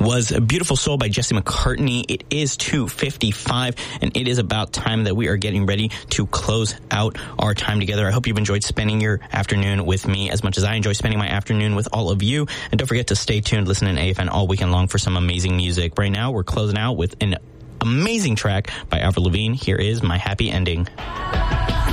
was A Beautiful Soul by Jesse McCartney. It is 2:55, and it is about time that we are getting ready to close out our time together. I hope you've enjoyed spending your afternoon with me as much as I enjoy spending my afternoon with all of you. And don't forget to stay tuned, listen to AFN all weekend long for some amazing music. Right now, we're closing out with an amazing track by Avril Lavigne. Here is My Happy Ending.